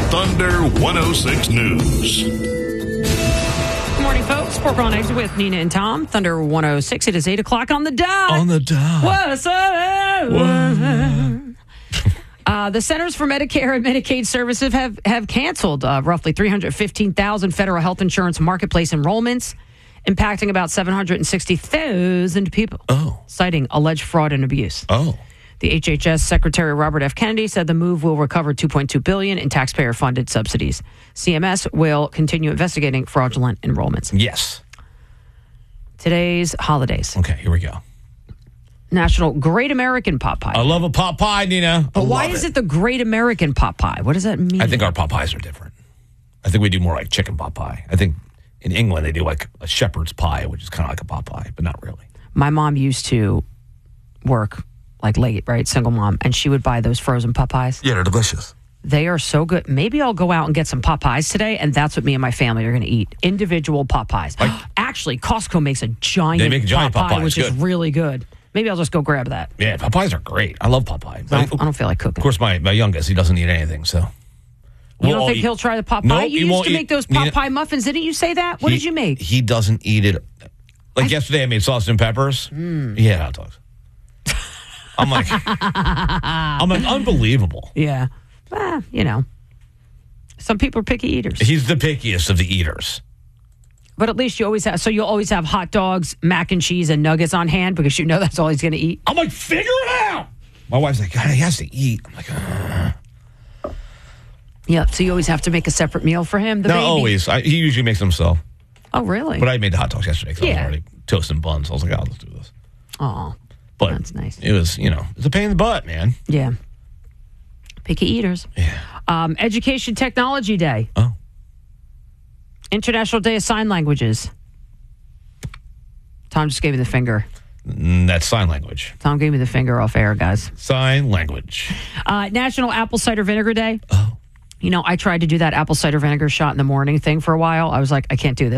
Thunder 106 News. Good morning, folks. Pork on Eggs with Nina and Tom. Thunder 106. It is 8 o'clock on the dot. On the dot. What's up? The Centers for Medicare and Medicaid Services have canceled roughly 315,000 federal health insurance marketplace enrollments, impacting about 760,000 people, citing alleged fraud and abuse. The HHS Secretary Robert F. Kennedy said the move will recover $2.2 billion in taxpayer-funded subsidies. CMS will continue investigating fraudulent enrollments. Yes. Today's holidays. Okay, here we go. National Great American Pot Pie. I love a pot pie, Nina. But why is it the Great American Pot Pie? What does that mean? I think our pot pies are different. I think we do more like chicken pot pie. I think in England they do like a shepherd's pie, which is kind of like a pot pie, but not really. My mom used to work like late, right? Single mom. And she would buy those frozen pot pies. Yeah, they're delicious. They are so good. Maybe I'll go out and get some pot pies today, and that's what me and my family are going to eat. Individual pot pies. Actually, Costco makes a giant, pot pie, which is really good. Maybe I'll just go grab that. Yeah, pot pies are great. I love pot pie. I don't feel like cooking. Of course, my youngest, he doesn't eat anything, so. You don't think he'll try the pot pie? No, You used to make those pot pie muffins. Didn't you say that? What did you make? He doesn't eat it. Like yesterday, I made sausage and peppers. Yeah, hot dogs. I'm like, unbelievable. Yeah. Well, some people are picky eaters. He's the pickiest of the eaters. But at least you'll always have hot dogs, mac and cheese, and nuggets on hand because you know that's all he's going to eat. I'm like, figure it out. My wife's like, God, he has to eat. I'm like, Yeah, so you always have to make a separate meal for him, the baby? always. He usually makes them himself. Oh, really? But I made the hot dogs yesterday because I was already toasting buns. I was like, let's do this. Oh, but that's nice. It was, it's a pain in the butt, man. Yeah. Picky eaters. Yeah. Education Technology Day. Oh. International Day of Sign Languages. Tom just gave me the finger. That's sign language. Tom gave me the finger off air, guys. Sign language. National Apple Cider Vinegar Day. Oh. I tried to do that apple cider vinegar shot in the morning thing for a while. I was like, I can't do this.